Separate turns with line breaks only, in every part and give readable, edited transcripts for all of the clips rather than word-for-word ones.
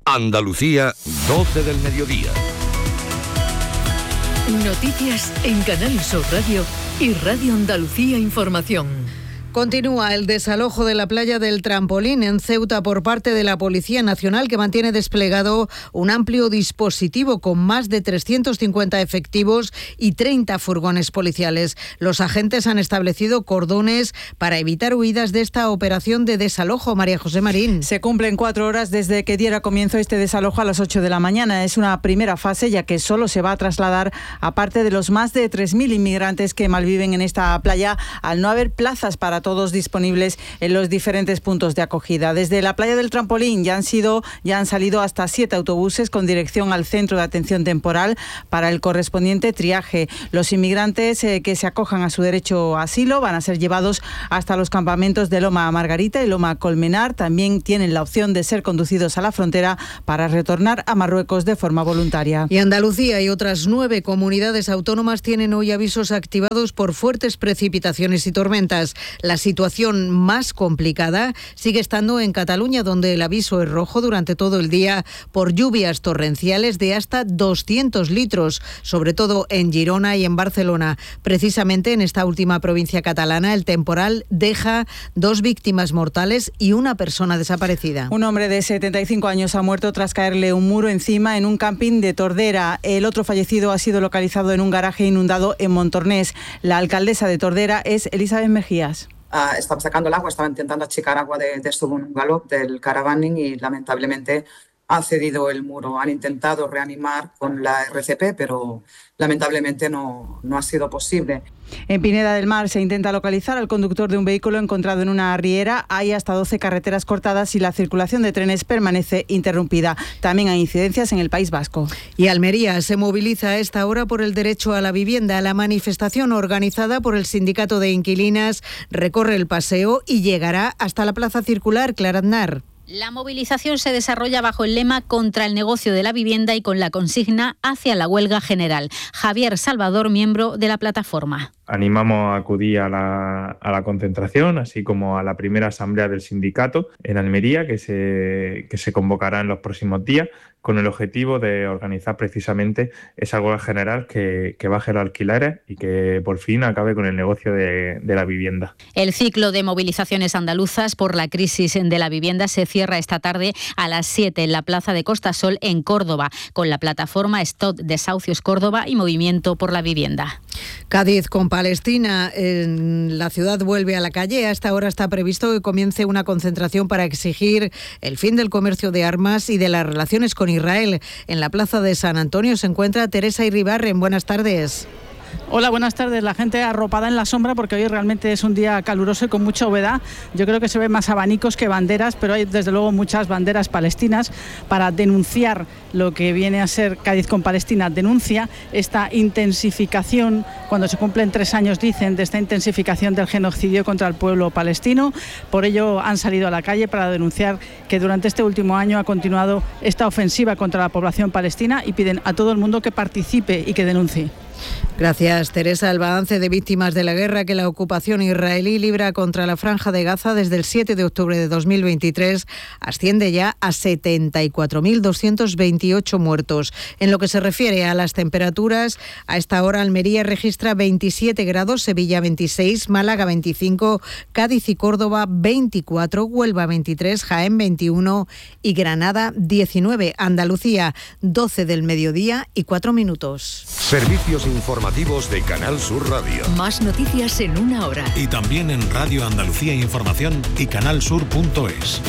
Andalucía, 12 del mediodía.
Noticias en Canal Sur Radio y Radio Andalucía Información.
Continúa el desalojo de la playa del Trampolín en Ceuta por parte de la Policía Nacional, que mantiene desplegado un amplio dispositivo con más de 350 efectivos y 30 furgones policiales. Los agentes han establecido cordones para evitar huidas de esta operación de desalojo. María José Marín.
Se cumplen 4 horas desde que diera comienzo este desalojo a las 8 de la mañana. Es una primera fase, ya que solo se va a trasladar a parte de los más de 3.000 inmigrantes que malviven en esta playa, al no haber plazas para todos disponibles en los diferentes puntos de acogida. Desde la playa del Trampolín ya han salido hasta 7 autobuses con dirección al centro de atención temporal para el correspondiente triaje. Los inmigrantes que se acojan a su derecho a asilo van a ser llevados hasta los campamentos de Loma Margarita y Loma Colmenar. También tienen la opción de ser conducidos a la frontera para retornar a Marruecos de forma voluntaria.
Y Andalucía y otras 9 comunidades autónomas tienen hoy avisos activados por fuertes precipitaciones y tormentas. La situación más complicada sigue estando en Cataluña, donde el aviso es rojo durante todo el día por lluvias torrenciales de hasta 200 litros, sobre todo en Girona y en Barcelona. Precisamente en esta última provincia catalana, el temporal deja 2 víctimas mortales y una persona desaparecida.
Un hombre de 75 años ha muerto tras caerle un muro encima en un camping de Tordera. El otro fallecido ha sido localizado en un garaje inundado en Montornés. La alcaldesa de Tordera es Elizabeth Mejías.
Estaba sacando el agua, estaba intentando achicar agua de su bungalow, del caravaning, y lamentablemente ha cedido el muro. Han intentado reanimar con la RCP, pero lamentablemente no ha sido posible.
En Pineda del Mar se intenta localizar al conductor de un vehículo encontrado en una riera. Hay hasta 12 carreteras cortadas y la circulación de trenes permanece interrumpida. También hay incidencias en el País Vasco.
Y Almería se moviliza a esta hora por el derecho a la vivienda. La manifestación organizada por el Sindicato de Inquilinas recorre el paseo y llegará hasta la Plaza Circular. Clara Aznar.
La movilización se desarrolla bajo el lema contra el negocio de la vivienda y con la consigna hacia la huelga general. Javier Salvador, miembro de la plataforma.
Animamos a acudir a la concentración, así como a la primera asamblea del sindicato en Almería, que se convocará en los próximos días, con el objetivo de organizar precisamente esa huelga general que baje los alquileres y que por fin acabe con el negocio de la vivienda.
El ciclo de movilizaciones andaluzas por la crisis de la vivienda se cierra esta tarde a las 7 en la Plaza de Costasol en Córdoba, con la plataforma Stop Desahucios Córdoba y Movimiento por la Vivienda.
Cádiz con Palestina. La ciudad vuelve a la calle. A esta hora está previsto que comience una concentración para exigir el fin del comercio de armas y de las relaciones con Israel. En la plaza de San Antonio se encuentra Teresa Iribarren. Buenas tardes.
Hola, buenas tardes. La gente arropada en la sombra porque hoy realmente es un día caluroso y con mucha humedad. Yo creo que se ven más abanicos que banderas, pero hay desde luego muchas banderas palestinas para denunciar lo que viene a ser Cádiz con Palestina. Denuncia esta intensificación, cuando se cumplen 3 años, dicen, de esta intensificación del genocidio contra el pueblo palestino. Por ello han salido a la calle para denunciar que durante este último año ha continuado esta ofensiva contra la población palestina y piden a todo el mundo que participe y que denuncie.
Gracias, Teresa. El balance de víctimas de la guerra que la ocupación israelí libra contra la Franja de Gaza desde el 7 de octubre de 2023 asciende ya a 74.228 muertos. En lo que se refiere a las temperaturas, a esta hora Almería registra 27 grados, Sevilla 26, Málaga 25, Cádiz y Córdoba 24, Huelva 23, Jaén 21 y Granada 19. Andalucía, 12 del mediodía y 4 minutos.
Servicios informativos de Canal Sur Radio.
Más noticias en 1 hora.
Y también en Radio Andalucía Información y canalsur.es.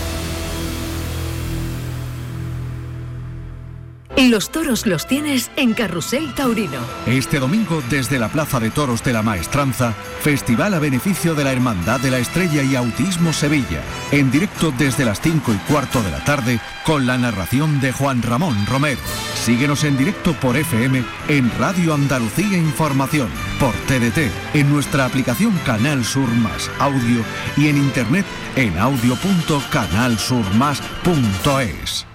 Los toros los tienes en Carrusel Taurino.
Este domingo, desde la Plaza de Toros de la Maestranza, festival a beneficio de la Hermandad de la Estrella y Autismo Sevilla. En directo desde las 5:15 de la tarde, con la narración de Juan Ramón Romero. Síguenos en directo por FM en Radio Andalucía Información, por TDT, en nuestra aplicación Canal Sur Más Audio y en internet en audio.canalsurmas.es.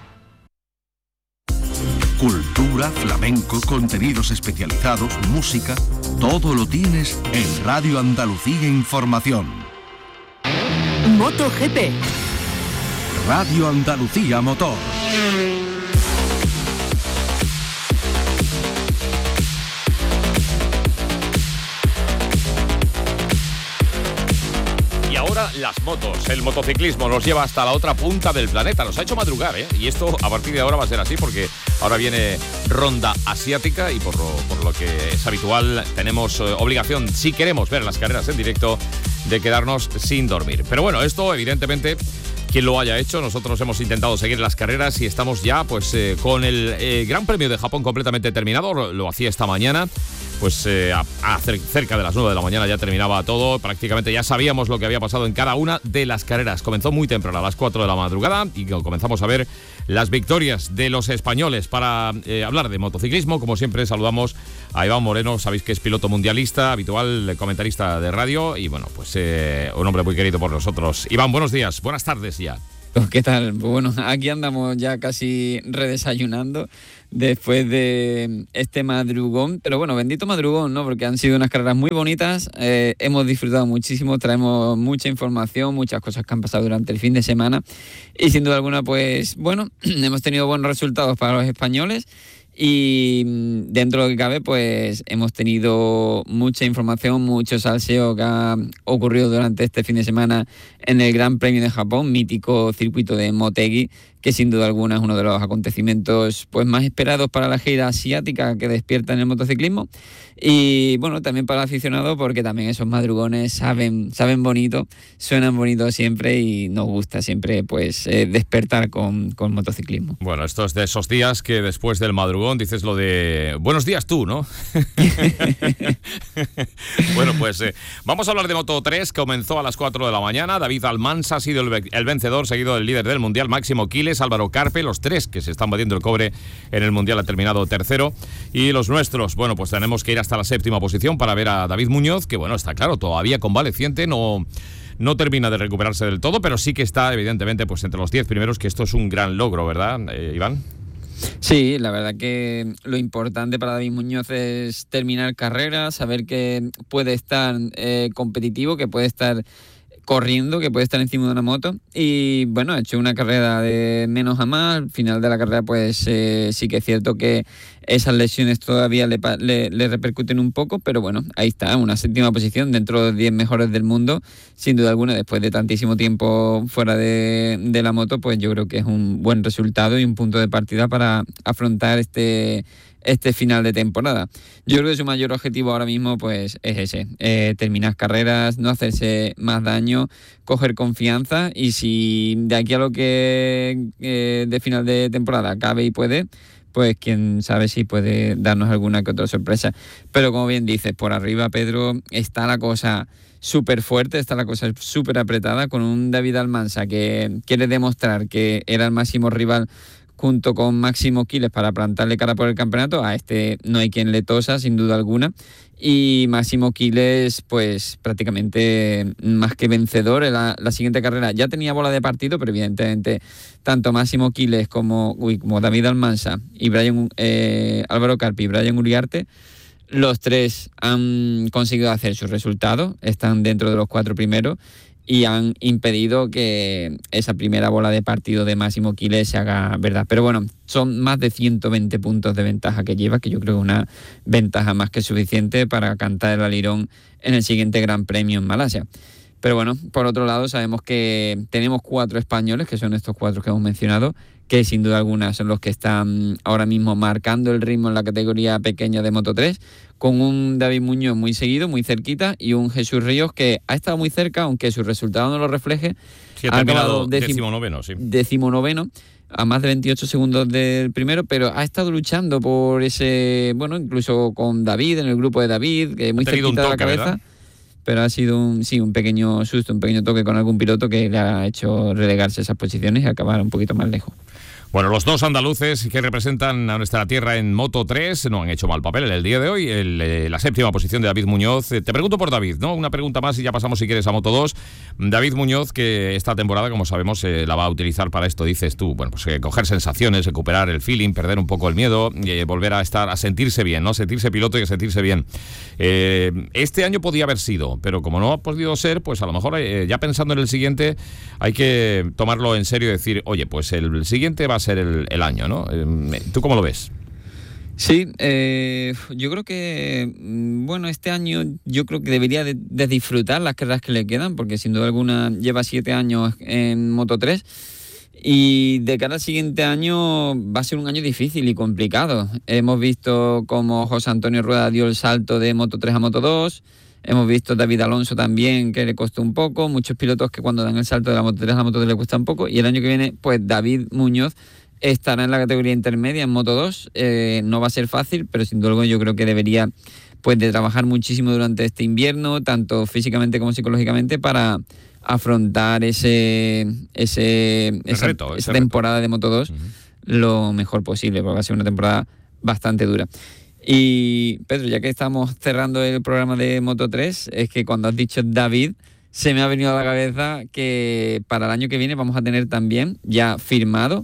Cultura, flamenco, contenidos especializados, música, todo lo tienes en Radio Andalucía Información.
MotoGP.
Radio Andalucía Motor.
Las motos, el motociclismo nos lleva hasta la otra punta del planeta, nos ha hecho madrugar, ¿eh? Y esto a partir de ahora va a ser así porque ahora viene ronda asiática y por lo que es habitual tenemos obligación, si queremos ver las carreras en directo, de quedarnos sin dormir. Pero bueno, esto evidentemente, quien lo haya hecho, nosotros hemos intentado seguir las carreras y estamos ya pues con el Gran Premio de Japón completamente terminado, lo hacía esta mañana. Pues cerca de las 9 de la mañana ya terminaba todo, prácticamente ya sabíamos lo que había pasado en cada una de las carreras. Comenzó muy temprano, a las 4 de la madrugada, y comenzamos a ver las victorias de los españoles. Para hablar de motociclismo, como siempre, saludamos a Iván Moreno, sabéis que es piloto mundialista, habitual comentarista de radio, y bueno, pues un hombre muy querido por nosotros. Iván, buenos días, buenas tardes ya.
¿Qué tal? Bueno, aquí andamos ya casi redesayunando después de este madrugón, pero bueno, bendito madrugón, ¿no? Porque han sido unas carreras muy bonitas, hemos disfrutado muchísimo, traemos mucha información, muchas cosas que han pasado durante el fin de semana y sin duda alguna, pues bueno, hemos tenido buenos resultados para los españoles. Y dentro de lo que cabe, pues hemos tenido mucha información, mucho salseo que ha ocurrido durante este fin de semana en el Gran Premio de Japón, mítico circuito de Motegi, que sin duda alguna es uno de los acontecimientos pues más esperados para la gira asiática que despierta en el motociclismo. Y bueno, también para el aficionado, porque también esos madrugones saben bonito, suenan bonito siempre y nos gusta siempre pues despertar con motociclismo.
Bueno, esto es de esos días que después del madrugón dices lo de buenos días tú, ¿no? Bueno, pues vamos a hablar de Moto 3, comenzó a las 4 de la mañana. David Almansa ha sido el vencedor, seguido del líder del Mundial, Máximo Quiles, Álvaro Carpe, los tres que se están batiendo el cobre en el Mundial, ha terminado tercero. Y los nuestros, bueno, pues tenemos que ir hasta la séptima posición para ver a David Muñoz, que bueno, está claro, todavía convaleciente, no termina de recuperarse del todo, pero sí que está evidentemente pues entre los 10 primeros, que esto es un gran logro, ¿verdad, Iván?
Sí, la verdad que lo importante para David Muñoz es terminar carrera, saber que puede estar competitivo, que puede estar corriendo, que puede estar encima de una moto. Y bueno, ha hecho una carrera de menos a más. Al final de la carrera pues sí que es cierto que esas lesiones todavía le repercuten un poco, pero bueno, ahí está, una séptima posición dentro de los 10 mejores del mundo, sin duda alguna. Después de tantísimo tiempo fuera de la moto, pues yo creo que es un buen resultado y un punto de partida para afrontar este final de temporada. Yo creo que su mayor objetivo ahora mismo pues es ese, terminar carreras, no hacerse más daño, coger confianza, y si de aquí a lo que de final de temporada cabe y puede, pues quién sabe si puede darnos alguna que otra sorpresa. Pero como bien dices, por arriba, Pedro, está la cosa súper fuerte, está la cosa súper apretada, con un David Almansa que quiere demostrar que era el máximo rival junto con Máximo Quiles para plantarle cara por el campeonato. A este no hay quien le tosa, sin duda alguna. Y Máximo Quiles, pues prácticamente más que vencedor en la siguiente carrera. Ya tenía bola de partido, pero evidentemente tanto Máximo Quiles como David Almansa y Álvaro Carpi y Brian Uriarte, los tres han conseguido hacer sus resultados, están dentro de los 4 primeros, y han impedido que esa primera bola de partido de Máximo Quiles se haga verdad. Pero bueno, son más de 120 puntos de ventaja que lleva, que yo creo que una ventaja más que suficiente para cantar el alirón en el siguiente Gran Premio en Malasia. Pero bueno, por otro lado sabemos que tenemos 4 españoles, que son estos 4 que hemos mencionado, que sin duda alguna son los que están ahora mismo marcando el ritmo en la categoría pequeña de Moto 3, con un David Muñoz muy seguido, muy cerquita, y un Jesús Ríos que ha estado muy cerca, aunque su resultado no lo refleje.
Sí, ha terminado 19º, sí.
19º, a más de 28 segundos del primero, pero ha estado luchando por ese, bueno, incluso con David, en el grupo de David, que muy cerquita de la cabeza. ¿Verdad? Pero ha sido un pequeño susto, un pequeño toque con algún piloto que le ha hecho relegarse esas posiciones y acabar un poquito más lejos.
Bueno, los dos andaluces que representan a nuestra tierra en Moto 3 no han hecho mal papel en el día de hoy. La séptima posición de David Muñoz. Te pregunto por David, ¿no? Una pregunta más y ya pasamos, si quieres, a Moto 2. David Muñoz, que esta temporada, como sabemos, la va a utilizar para esto, dices tú. Bueno, pues coger sensaciones, recuperar el feeling, perder un poco el miedo y volver a sentirse bien, ¿no? Sentirse piloto y sentirse bien. Este año podía haber sido pero como no ha podido ser, pues a lo mejor ya pensando en el siguiente hay que tomarlo en serio y decir, oye, pues el siguiente va a ser el año, ¿no? ¿Tú cómo lo ves?
Sí, yo creo que, bueno, este año yo creo que debería de disfrutar las carreras que le quedan, porque sin duda alguna lleva 7 años en Moto3 y de cara al siguiente año va a ser un año difícil y complicado. Hemos visto cómo José Antonio Rueda dio el salto de Moto3 a Moto2, hemos visto David Alonso también, que le costó un poco, muchos pilotos que cuando dan el salto de la Moto3 a la Moto2 le cuesta un poco, y el año que viene, pues David Muñoz estará en la categoría intermedia en Moto2, no va a ser fácil, pero sin duda yo creo que debería pues de trabajar muchísimo durante este invierno, tanto físicamente como psicológicamente, para afrontar esa temporada de Moto2 lo mejor posible, porque va a ser una temporada bastante dura. Y Pedro, ya que estamos cerrando el programa de Moto3, es que cuando has dicho David, se me ha venido a la cabeza que para el año que viene vamos a tener también ya firmado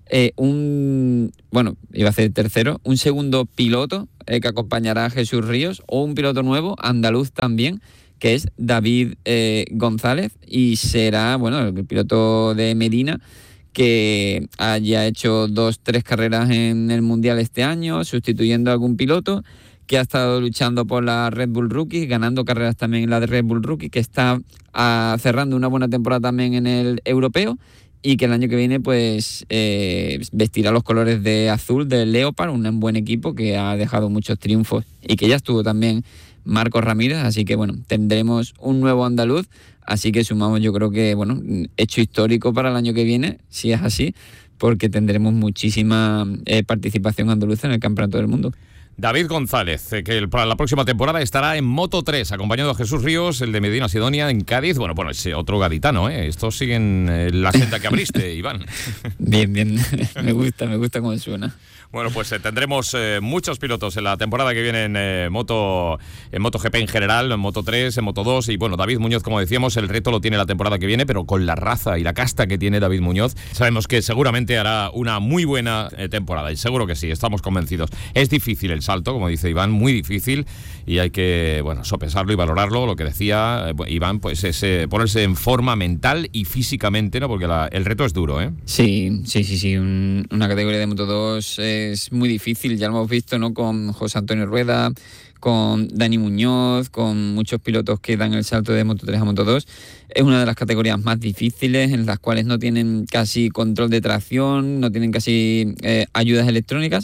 iba a ser tercero, un segundo piloto que acompañará a Jesús Ríos, o un piloto nuevo, andaluz también, que es David González, y será, el piloto de Medina, que haya hecho 2-3 carreras en el Mundial este año, sustituyendo a algún piloto, que ha estado luchando por la Red Bull Rookie, ganando carreras también en la de Red Bull Rookie, que está cerrando una buena temporada también en el europeo, y que el año que viene pues vestirá los colores de azul del Leopard, un buen equipo que ha dejado muchos triunfos y que ya estuvo también Marcos Ramírez, así que tendremos un nuevo andaluz, así que sumamos, yo creo que hecho histórico para el año que viene, si es así, porque tendremos muchísima participación andaluza en el Campeonato del Mundo.
David González, que para la próxima temporada estará en Moto3, acompañado de Jesús Ríos, el de Medina Sidonia en Cádiz. Bueno, es otro gaditano, ¿eh? Estos siguen la senda que abriste, Iván.
Bien, me gusta cómo suena.
Bueno, pues tendremos muchos pilotos en la temporada que viene en MotoGP en general, en Moto3, en Moto2, y David Muñoz, como decíamos, el reto lo tiene la temporada que viene, pero con la raza y la casta que tiene David Muñoz, sabemos que seguramente hará una muy buena temporada, y seguro que sí, estamos convencidos. Es difícil el salto, como dice Iván, muy difícil, y hay que, sopesarlo y valorarlo. Lo que decía Iván, pues es ponerse en forma mental y físicamente, ¿no? Porque el reto es duro, ¿eh?
Sí, una categoría de Moto2 es muy difícil, ya lo hemos visto, ¿no? Con José Antonio Rueda, con Dani Muñoz, con muchos pilotos que dan el salto de Moto3 a Moto2. Es una de las categorías más difíciles, en las cuales no tienen casi control de tracción, no tienen casi ayudas electrónicas.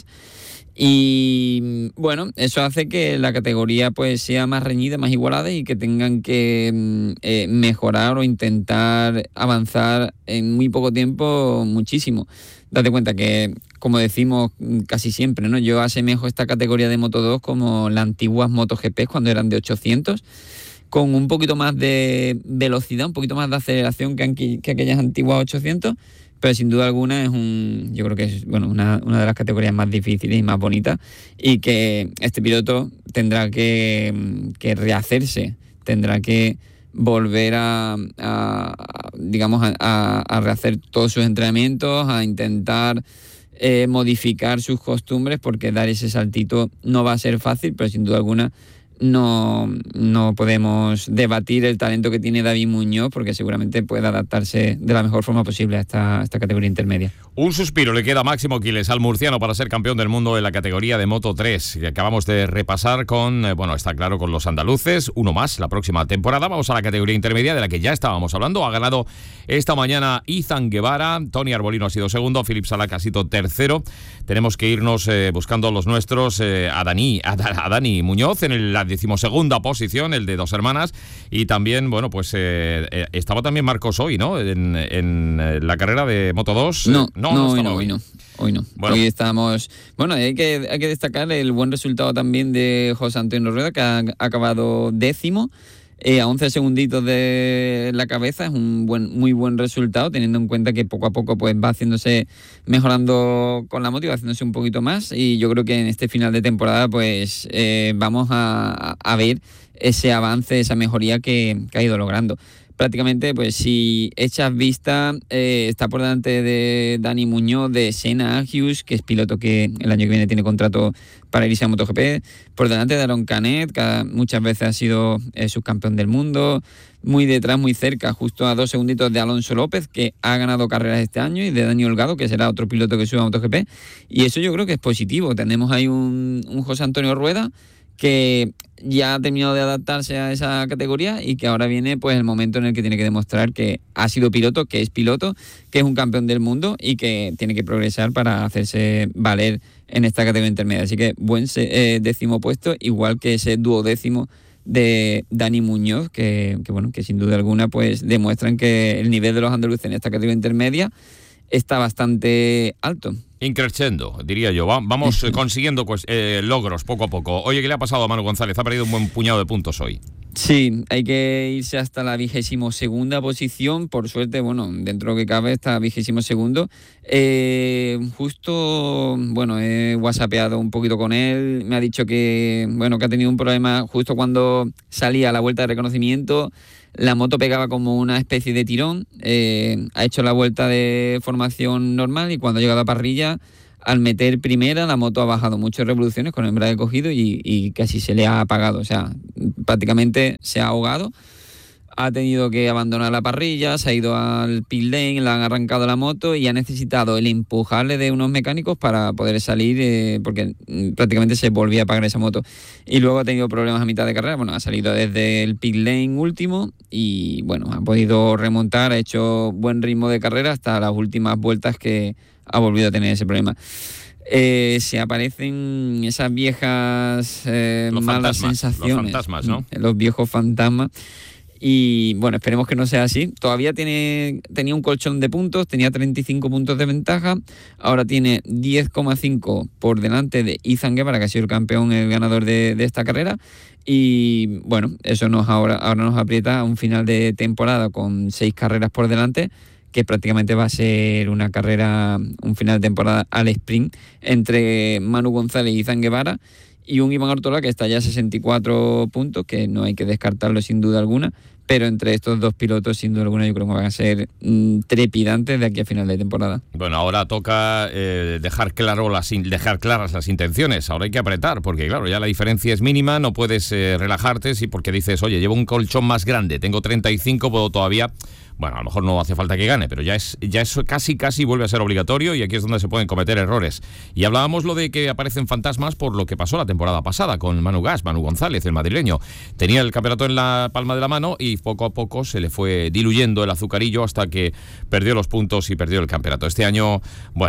Y eso hace que la categoría pues sea más reñida, más igualada, y que tengan que mejorar o intentar avanzar en muy poco tiempo muchísimo. Date cuenta que, como decimos casi siempre, ¿no? Yo asemejo esta categoría de Moto2 como las antiguas MotoGP cuando eran de 800, con un poquito más de velocidad, un poquito más de aceleración que aquellas antiguas 800, pero sin duda alguna yo creo que es una de las categorías más difíciles y más bonitas, y que este piloto tendrá que rehacerse, tendrá que volver a rehacer todos sus entrenamientos, a intentar modificar sus costumbres, porque dar ese saltito no va a ser fácil, pero sin duda alguna no podemos debatir el talento que tiene David Muñoz, porque seguramente puede adaptarse de la mejor forma posible a esta categoría intermedia.
Un suspiro le queda a Máximo Quiles, al murciano, para ser campeón del mundo en la categoría de Moto3, que acabamos de repasar con, está claro, con los andaluces, uno más la próxima temporada. Vamos a la categoría intermedia, de la que ya estábamos hablando. Ha ganado esta mañana Izan Guevara, Tony Arbolino ha sido segundo, Philip Salac ha sido tercero. Tenemos que irnos buscando los nuestros, a Dani Muñoz en la 12ª posición, el de Dos Hermanas, y también, estaba también Marcos hoy, ¿no? En la carrera de Moto2.
No, hoy no. Hoy estamos... hay que destacar el buen resultado también de José Antonio Rueda, que ha acabado 10º, a 11 segunditos de la cabeza. Es un muy buen resultado, teniendo en cuenta que poco a poco pues va mejorando con la moto, va haciéndose un poquito más, y yo creo que en este final de temporada pues vamos a ver ese avance, esa mejoría que ha ido logrando. prácticamente, pues si echas vista, está por delante de Dani Muñoz, de Senna Agius, que es piloto que el año que viene tiene contrato para irse a MotoGP, por delante de Aaron Canet, que muchas veces ha sido subcampeón del mundo, muy detrás, muy cerca, justo a 2 segunditos de Alonso López, que ha ganado carreras este año, y de Dani Holgado, que será otro piloto que suba a MotoGP, y eso yo creo que es positivo. Tenemos ahí un José Antonio Rueda que ya ha terminado de adaptarse a esa categoría y que ahora viene pues el momento en el que tiene que demostrar que ha sido piloto, que es un campeón del mundo y que tiene que progresar para hacerse valer en esta categoría intermedia. Así que buen 10º puesto, igual que ese 12º de Dani Muñoz, que sin duda alguna pues demuestran que el nivel de los andaluces en esta categoría intermedia está bastante alto.
Increciendo, diría yo. Vamos consiguiendo logros poco a poco. Oye, ¿qué le ha pasado a Manu González? Ha perdido un buen puñado de puntos hoy.
Sí, hay que irse hasta la 22ª posición. Por suerte, dentro de lo que cabe, está 22º. He whatsappeado un poquito con él. Me ha dicho que ha tenido un problema justo cuando salía a la vuelta de reconocimiento. La moto pegaba como una especie de tirón. Ha hecho la vuelta de formación normal y cuando ha llegado a parrilla, al meter primera, la moto ha bajado muchas revoluciones con el embrague cogido y casi se le ha apagado. O sea, prácticamente se ha ahogado. Ha tenido que abandonar la parrilla, se ha ido al pit lane, le han arrancado la moto y ha necesitado el empujarle de unos mecánicos para poder salir, porque prácticamente se volvía a apagar esa moto. Y luego ha tenido problemas a mitad de carrera. Ha salido desde el pit lane último y ha podido remontar, ha hecho buen ritmo de carrera hasta las últimas vueltas que ha volvido a tener ese problema. Se aparecen esas viejas malas sensaciones. Los
fantasmas, ¿no?
Los viejos fantasmas. Y esperemos que no sea así. Todavía tenía un colchón de puntos, tenía 35 puntos de ventaja, ahora tiene 10,5 por delante de Izan Guevara, que ha sido el campeón, el ganador de esta carrera. Y eso ahora nos aprieta a un final de temporada con 6 carreras por delante, que prácticamente va a ser un final de temporada al sprint entre Manu González y Izan Guevara, y un Iván Ortola que está ya a 64 puntos, que no hay que descartarlo sin duda alguna, pero entre estos dos pilotos, sin duda alguna, yo creo que van a ser trepidantes de aquí a final de temporada.
Bueno, ahora toca dejar claras las intenciones. Ahora hay que apretar, porque claro, ya la diferencia es mínima, no puedes relajarte, porque dices, oye, llevo un colchón más grande, tengo 35, puedo todavía... Bueno, a lo mejor no hace falta que gane, pero ya eso casi vuelve a ser obligatorio, y aquí es donde se pueden cometer errores. Y hablábamos lo de que aparecen fantasmas por lo que pasó la temporada pasada con Manu González, el madrileño. Tenía el campeonato en la palma de la mano y poco a poco se le fue diluyendo el azucarillo hasta que perdió los puntos y perdió el campeonato. Este año,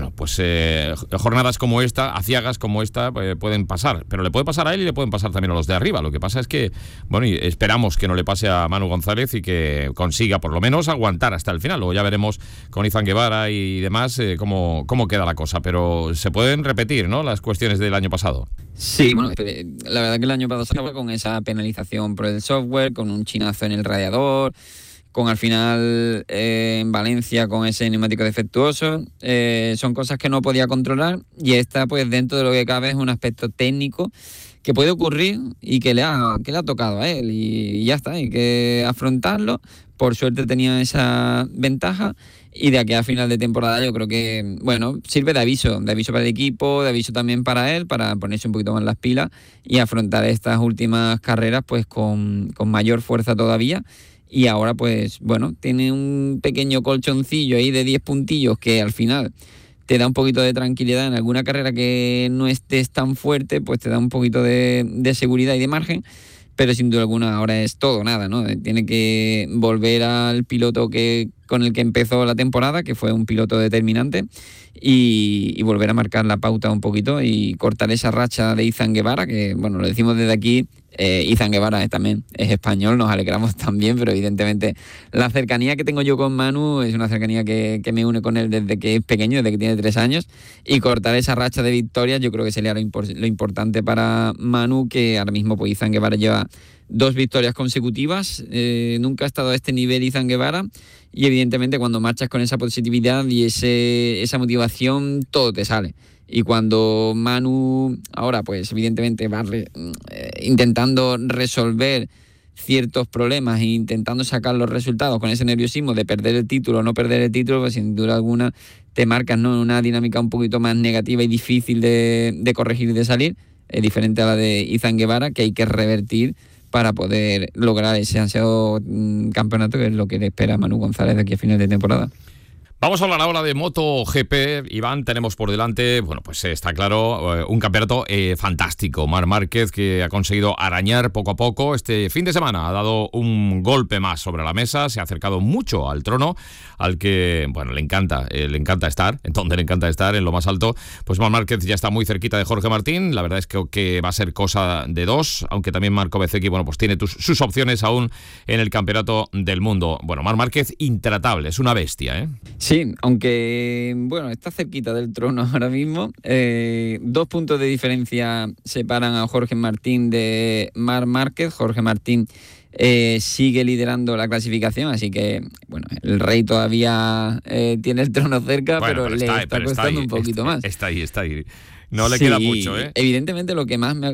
jornadas como esta, aciagas como esta, pueden pasar, pero le puede pasar a él y le pueden pasar también a los de arriba. Lo que pasa es que, y esperamos que no le pase a Manu González y que consiga por lo menos aguantar hasta el final. Luego ya veremos con Izan Guevara y demás cómo queda la cosa, pero se pueden repetir, ¿no?, las cuestiones del año pasado.
Sí, la verdad que el año pasado con esa penalización por el software, con un chinazo en el radiador, con al final en Valencia con ese neumático defectuoso, son cosas que no podía controlar, y esta, pues dentro de lo que cabe, es un aspecto técnico que puede ocurrir y que le ha tocado a él, y ya está, hay que afrontarlo. Por suerte tenía esa ventaja, y de aquí a final de temporada yo creo que, sirve de aviso para el equipo, de aviso también para él, para ponerse un poquito más las pilas y afrontar estas últimas carreras pues con mayor fuerza todavía. Y ahora tiene un pequeño colchoncillo ahí de 10 puntillos que al final te da un poquito de tranquilidad en alguna carrera que no estés tan fuerte, pues te da un poquito de seguridad y de margen. Pero sin duda alguna ahora es todo o nada, ¿no? Tiene que volver al piloto con el que empezó la temporada, que fue un piloto determinante, y volver a marcar la pauta un poquito y cortar esa racha de Izan Guevara, que, lo decimos desde aquí, Izan Guevara también es español, nos alegramos también, pero evidentemente la cercanía que tengo yo con Manu es una cercanía que me une con él desde que es pequeño, desde que tiene 3 años, y cortar esa racha de victorias yo creo que sería lo importante para Manu, que ahora mismo pues Izan Guevara lleva 2 victorias consecutivas, nunca ha estado a este nivel Izan Guevara, y evidentemente cuando marchas con esa positividad y esa motivación, todo te sale. Y cuando Manu ahora pues evidentemente va intentando resolver ciertos problemas e intentando sacar los resultados con ese nerviosismo de perder el título o no perder el título, pues sin duda alguna te marcas, ¿no?, una dinámica un poquito más negativa y difícil de corregir y de salir, diferente a la de Izan Guevara, que hay que revertir para poder lograr ese ansiado campeonato, que es lo que le espera a Manu González de aquí a final de temporada.
Vamos a hablar ahora de MotoGP. Iván, tenemos por delante, bueno, pues está claro, un campeonato fantástico. Marc Márquez, que ha conseguido arañar poco a poco. Este fin de semana ha dado un golpe más sobre la mesa, se ha acercado mucho al trono, al que, bueno, le encanta estar, en donde le encanta estar, en lo más alto. Pues Marc Márquez ya está muy cerquita de Jorge Martín. La verdad es que va a ser cosa de dos, aunque también Marco Bezzecchi, bueno, pues tiene sus opciones aún en el campeonato del mundo. Bueno, Marc Márquez intratable, es una bestia, ¿eh?
Sí, aunque bueno, está cerquita del trono ahora mismo. 2 puntos de diferencia separan a Jorge Martín de Marc Márquez. Jorge Martín sigue liderando la clasificación, así que bueno, el rey todavía tiene el trono cerca, bueno, pero le está costando un poquito más.
Está ahí. No le queda mucho, ¿eh?
Evidentemente lo que más me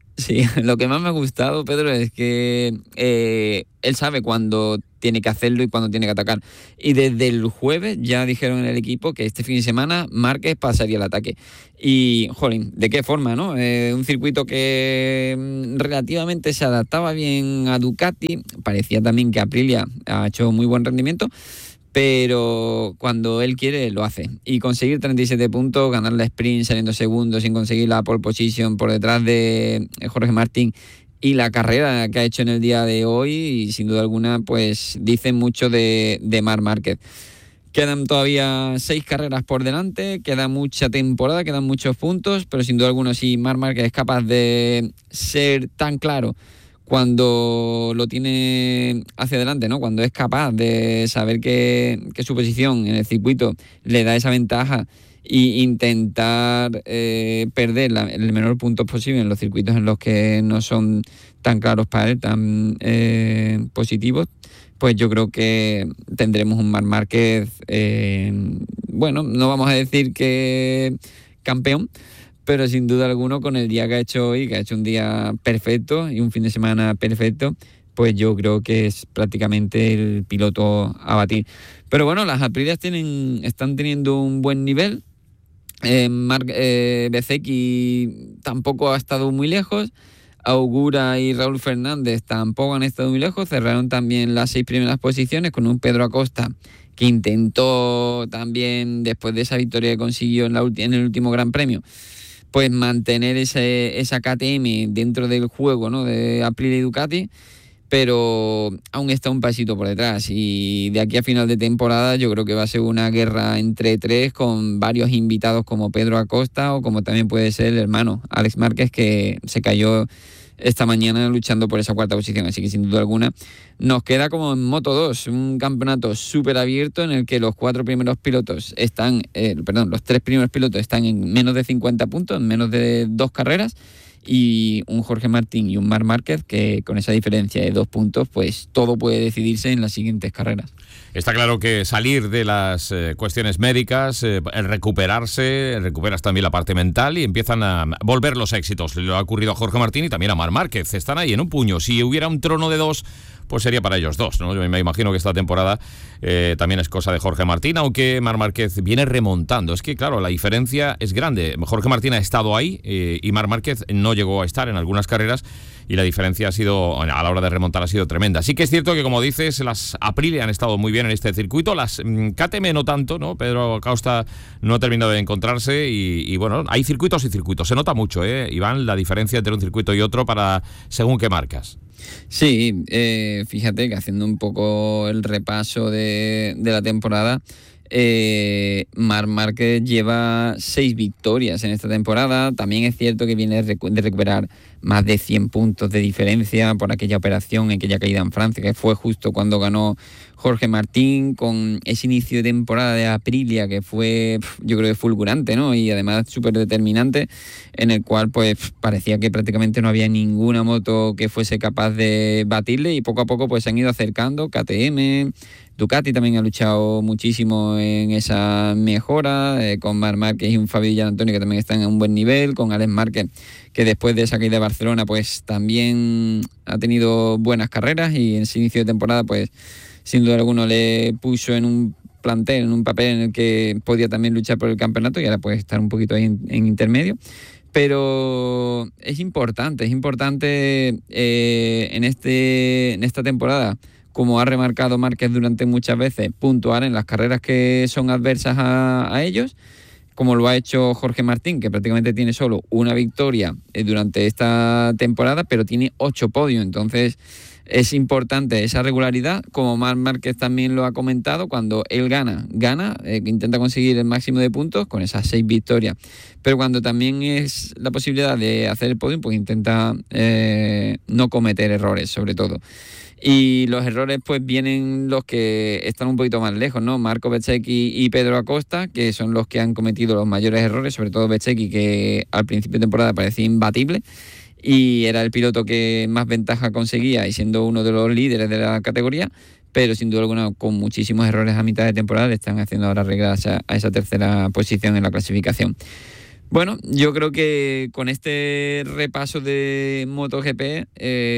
ha gustado, Pedro, es que él sabe cuándo tiene que hacerlo y cuándo tiene que atacar. Y desde el jueves ya dijeron en el equipo que este fin de semana Márquez pasaría el ataque. Y, jolín, ¿de qué forma, no? Un circuito que relativamente se adaptaba bien a Ducati. Parecía también que Aprilia ha hecho muy buen rendimiento, pero cuando él quiere lo hace. Y conseguir 37 puntos, ganar la sprint saliendo segundo sin conseguir la pole position por detrás de Jorge Martín, y la carrera que ha hecho en el día de hoy, y sin duda alguna, pues dice mucho de Marc Márquez. Quedan todavía 6 carreras por delante, queda mucha temporada, quedan muchos puntos, pero sin duda alguna, si Marc Márquez es capaz de ser tan claro cuando lo tiene hacia adelante, ¿no?, cuando es capaz de saber que su posición en el circuito le da esa ventaja, e intentar perder el menor puntos posible en los circuitos en los que no son tan claros para él, tan positivos, pues yo creo que tendremos un Marc Márquez, bueno, no vamos a decir que campeón, pero sin duda alguna, con el día que ha hecho hoy, que ha hecho un día perfecto y un fin de semana perfecto, pues yo creo que es prácticamente el piloto a batir. Pero bueno, las Aprilias están teniendo un buen nivel. Bezzecchi tampoco ha estado muy lejos. Augura y Raúl Fernández tampoco han estado muy lejos. Cerraron también las 6 primeras posiciones con un Pedro Acosta que intentó también, después de esa victoria que consiguió en el último Gran Premio, pues mantener esa KTM dentro del juego, ¿no?, de Aprilia y Ducati, pero aún está un pasito por detrás, y de aquí a final de temporada yo creo que va a ser una guerra entre 3, con varios invitados como Pedro Acosta, o como también puede ser el hermano Alex Márquez, que se cayó esta mañana luchando por esa 4ª posición. Así que sin duda alguna nos queda como en Moto2, un campeonato súper abierto en el que los 3 primeros pilotos están en menos de 50 puntos, en menos de 2 carreras, y un Jorge Martín y un Marc Márquez que, con esa diferencia de 2 puntos, pues todo puede decidirse en las siguientes carreras.
Está claro que salir de las cuestiones médicas, el recuperarse, recuperas también la parte mental y empiezan a volver los éxitos. Le ha ocurrido a Jorge Martín y también a Marc Márquez. Están ahí en un puño. Si hubiera un trono de 2, pues sería para ellos 2, ¿no? Yo me imagino que esta temporada también es cosa de Jorge Martín, aunque Marc Márquez viene remontando. Es que, claro, la diferencia es grande. Jorge Martín ha estado ahí y Marc Márquez no llegó a estar en algunas carreras, y la diferencia a la hora de remontar ha sido tremenda. Sí que es cierto que, como dices, las Aprilia han estado muy bien en este circuito, las KTM no tanto, ¿no? Pedro Acosta no ha terminado de encontrarse y bueno, hay circuitos y circuitos. Se nota mucho, Iván, la diferencia entre un circuito y otro según qué marcas.
Sí, fíjate que haciendo un poco el repaso de la temporada, Marc Márquez lleva 6 victorias en esta temporada. También es cierto que viene de recuperar más de 100 puntos de diferencia por aquella operación, aquella caída en Francia, que fue justo cuando ganó Jorge Martín, con ese inicio de temporada de Aprilia que fue, yo creo, fulgurante, ¿no? Y además súper determinante, en el cual pues parecía que prácticamente no había ninguna moto que fuese capaz de batirle, y poco a poco pues se han ido acercando KTM, Ducati también ha luchado muchísimo en esa mejora, con Marc Márquez y un Fabio Gianantonio que también están a un buen nivel, con Alex Márquez, que después de esa caída de Barcelona pues también ha tenido buenas carreras, y en ese inicio de temporada pues sin duda alguna le puso en un plantel, en un papel en el que podía también luchar por el campeonato, y ahora puede estar un poquito ahí en intermedio. Pero es importante en esta temporada, como ha remarcado Márquez durante muchas veces, puntuar en las carreras que son adversas a ellos, como lo ha hecho Jorge Martín, que prácticamente tiene solo una victoria durante esta temporada, pero tiene 8 podios. Entonces es importante esa regularidad, como Marc Márquez también lo ha comentado, cuando él gana, intenta conseguir el máximo de puntos con esas 6 victorias, pero cuando también es la posibilidad de hacer el podio, pues intenta no cometer errores, sobre todo. Y los errores pues vienen los que están un poquito más lejos, ¿no? Marco Bezzecchi y Pedro Acosta, que son los que han cometido los mayores errores, sobre todo Bezzecchi, que al principio de temporada parecía imbatible y era el piloto que más ventaja conseguía y siendo uno de los líderes de la categoría, pero sin duda alguna con muchísimos errores a mitad de temporada le están haciendo ahora reglas a esa tercera posición en la clasificación. Bueno, yo creo que con este repaso de MotoGP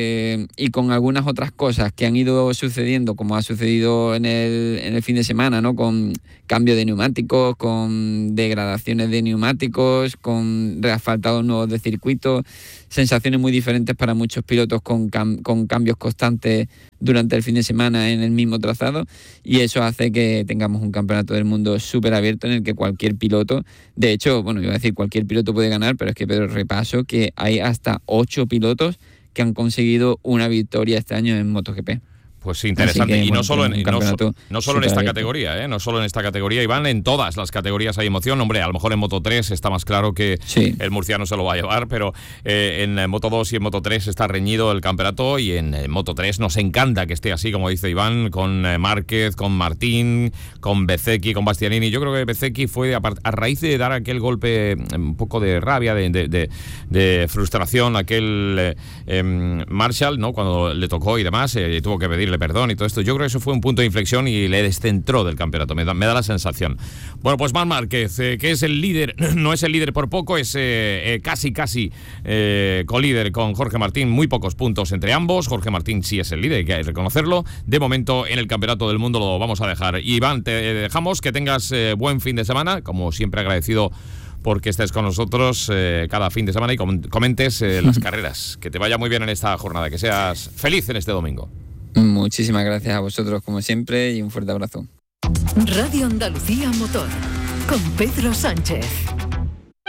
y con algunas otras cosas que han ido sucediendo, como ha sucedido en el fin de semana, ¿no? Con cambio de neumáticos, con degradaciones de neumáticos, con reasfaltados nuevos de circuito, sensaciones muy diferentes para muchos pilotos con cambios constantes durante el fin de semana en el mismo trazado, y eso hace que tengamos un campeonato del mundo súper abierto en el que cualquier piloto, de hecho, bueno, iba a decir cualquier piloto puede ganar, pero es que Pedro, repaso que hay hasta 8 pilotos que han conseguido una victoria este año en MotoGP.
Pues interesante,
que,
y no solo en esta categoría, Iván, en todas las categorías hay emoción. Hombre, a lo mejor en Moto 3 está más claro que el murciano se lo va a llevar, pero en Moto 2 y en Moto 3 está reñido el campeonato, y en Moto 3 nos encanta que esté así, como dice Iván, con Márquez, con Martín, con Bezzecchi, con Bastianini. Yo creo que Bezzecchi fue a raíz de dar aquel golpe, un poco de rabia, de frustración, aquel Marshall, ¿no? Cuando le tocó y demás, tuvo que pedirle perdón y todo esto. Yo creo que eso fue un punto de inflexión y le descentró del campeonato, me da la sensación. Bueno, pues Marc Márquez, que es el líder, no es el líder por poco, es casi colíder con Jorge Martín, muy pocos puntos entre ambos. Jorge Martín sí es el líder, hay que reconocerlo. De momento en el campeonato del mundo lo vamos a dejar. Iván, te dejamos, que tengas buen fin de semana, como siempre agradecido porque estés con nosotros cada fin de semana y comentes las carreras. Que te vaya muy bien en esta jornada, que seas feliz en este domingo.
Muchísimas gracias a vosotros como siempre y un fuerte abrazo.
Radio Andalucía Motor con Pedro Sánchez.